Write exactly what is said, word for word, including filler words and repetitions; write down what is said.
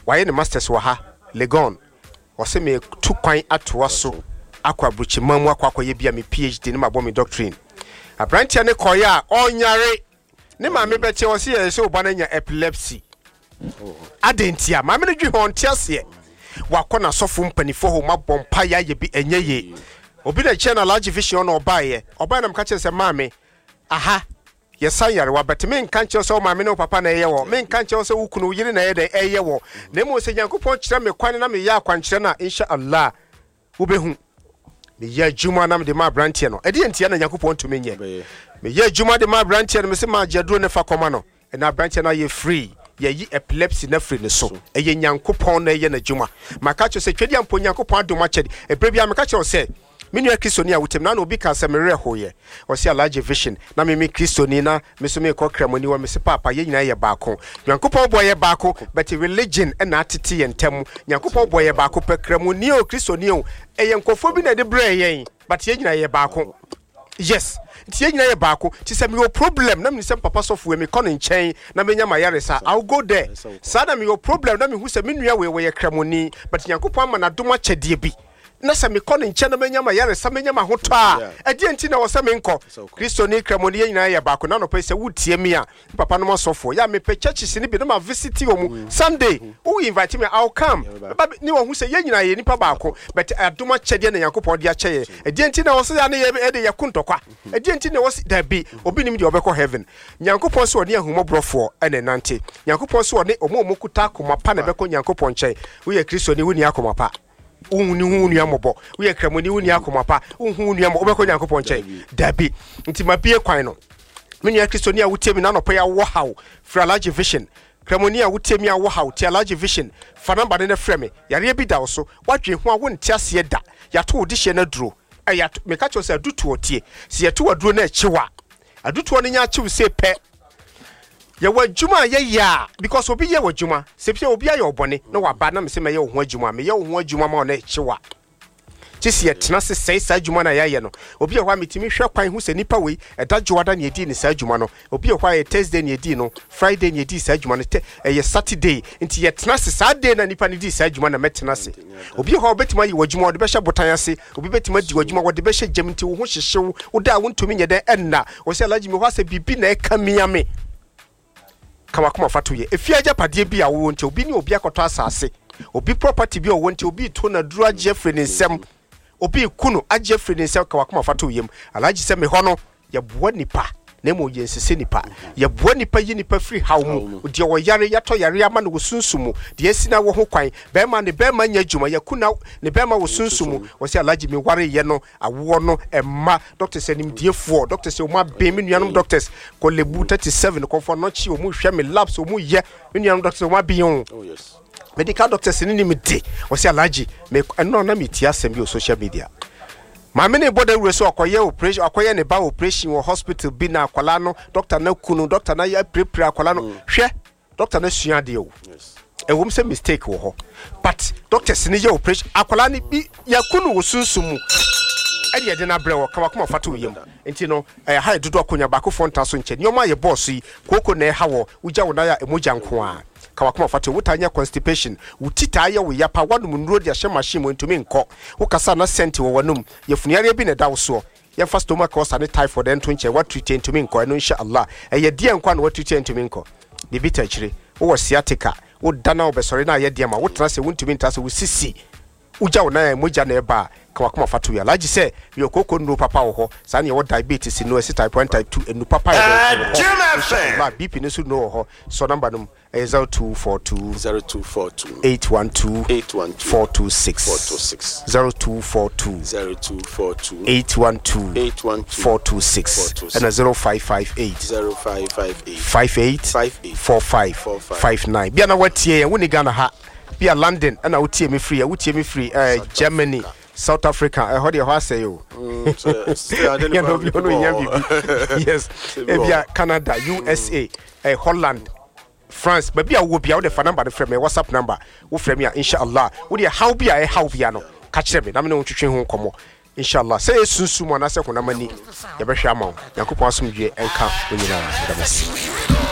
waye ne masters wa ha Legon wose me tu kwan atoa so akwa bruchi mamu akwa akoye bia me PhD ne mabɔ me doctrine abrantia ne koya onyare ne ma me beche wose ye se oba na nya epilepsy adentia ma me ne dwi ho ntiase wakona sofo mpanifo ho mabɔ mpa ya ye bi enye ye obi na che na large vision no obaye obaye na mka che se ma me aha yesan yare wa betime nka nche so ma me no papa na eye wo me nka nche so wukunu yire na eye eye wo na mo se Nyankopɔn kire me kwan na me ya akwankyere na insha Allah wo behu me ya juma na me de ma brantie no e de ntia na Nyankopɔn to me nye me ya juma de ma brantie no me se ma jaduro ne fa koma no e na brantie na ye free ye yi epilepsy na free ne so e ye Nyankopɔn na ye na juma maka che se twedi ampo Nyankopɔn adoma chede e brebia me ka che se Minu ya Kristoni ya utem na no bi ka se mere hoye osi large vision na me me Kristoni na me so me ko kramoni wa me se papa ye nyina ye baako Nyankopɔn boye baako but religion e na atete ye ntem Nyankopɔn boye baako pe kramoni o Kristoni o e ye nkofo bi na de bre yen but ye nyina ye baako yes ti ye nyina ye baako ti se me o problem na me se papa sofo me ko ne nchen na me nya mayaresa I'll go there sa na me o problem na me hu se me nua we we ye kramoni but Nyankopɔn ma na doma kyede bi na se me kono nche na menya ma yare sa menya ma hoto a ade enti na wo se me nko Kristo ni kramoni nyina ya baako na no pe se wutie me a papa no masofo ya me pe churches ni bi na ma visit omu Sunday who invite me I'll come ni wo hu se ye nyina ye nipa baako but adoma kyede na Yakobon de akyeye ade enti na wo se ya na ye e de yakuntokwa ade enti na wo se da bi obi nim de obekọ heaven Yakobon se oni ahumɔborɔfo ene nante Yakobon se oni omo omokuta komapa na beko Yakobon kyeye wo ye Kristo ni wuni akomapa unni hunu amobo we kramoni hunu akomapa unhunu amo obekọ Nyankopɔn nkyɛn dabi nti mabie kwan no menu ya Kristoni a wutemi na no pa ya wo haw fra large vision kramoni a wutemi a wo haw tia large vision fa namba ne frɛ me yare bi da wo so wadwe ho a wo ntiase da ya to odihye na duro ya me ka cho se adutu otie se ya to waduro na akyiwa adutu no nya akyiw se pɛ ya wajuma ye ya because obi ye wajuma sepia obi aye obone na waba na me se me ye ho adwuma me ye ho adwuma ma na chiwa tisi ye tena se sei sa adwuma na ye no obi ye ho ametimi hwe kwan hu se nipa we eda dwoada na edi ni sa adwuma no obi ye ho aye Thursday na edi no Friday na edi sa adwuma no te ye Saturday nti ye tena se sa day na nipa ne di sa adwuma na metena se obi ye ho betima ye wajuma ode be hye botan ase obi betima di wajuma ode be hye gyem nti wo ho hyehyew wo da wo ntumi nye den enna wo se alaji me ho ase bibi na e kamia me kama kuma fatuye efia japade bi a wo nte obi ni obi akoto asase obi property bi o wo nte obi to na duru agye free ne nsem obi kunu agye free ne nsem kama kuma fatuye m alaji se me ho no ye boa nipa na mo ye nsese nipa ye boa nipa yi nipa free haw mu de wo yare yato yare ama no sunsumu de asina wo ho kwan be ma ne be ma nya djuma ye kuna ne be ma wo sunsumu wo se alaji me ware ye no awo no emma doctor se nim diefo doctor se o ma be me nuanom doctors ko lebu thirty-seven ko for no chi o mu hwe me labs o mu ye me nuanom doctors o ma be yon oh yes medical doctors ni me de wo se alaji me no na me ti asem bi o social media ma me ne boda wure so akoye operation akoye ne ba operation wo hospital bi na akwala no doctor na kunu doctor na ya prepare akwala no hwe doctor na sua de o yes e wom say mistake wo ho but doctors ni ya operation akwala ni bi ya kunu wo sunsumu e de de na bre wo kama kuma fato yem enti no eh ha dodo akonya ba ko fonta so nche nyoma ye boss yi koko na e ha wo ugya wo na ya emoja nko a kawa kuma fatu wutanya constipation wutita ya wo yapa wadum nro de ahye machine mo ntumi nko wukasa na senti wo wanum yefuniare bi na dawo so ye fa stomach ulcer ne typhoid ento nche what treat ntumi nko no insha Allah eye die nkwa no what treat ntumi nko de bita chire wo sciatica wo dana obesori na ye die ma wo tra se wuntumi ntase wo sisi ugya wo na ya emoja na eba kawa kuma fatu ya laji se yo koko nro papa wo ho sa ne wo diabetes no esi type one type two enu papa ya ma B P ne su no ho so number num zero two four two zero two four two eight one two eight one two four two six four two six zero two four two zero two four two eight one two eight one two four two six and zero five five eight zero five five eight five eight four five five nine bia na watie ya woni Ghana ha bia London na wotie me free wotie me free uh, Germany South Africa I heard you say you yes bia Canada U S A uh, Holland France but bia wo bia wo de fa number de frame WhatsApp number wo frame ya inshallah wo de how bia e how bia no ka kire me na me no twetwe ho komo inshallah say sunsumu na se konamani ya behwe ama Yakobon asomdwe enka onyina da basi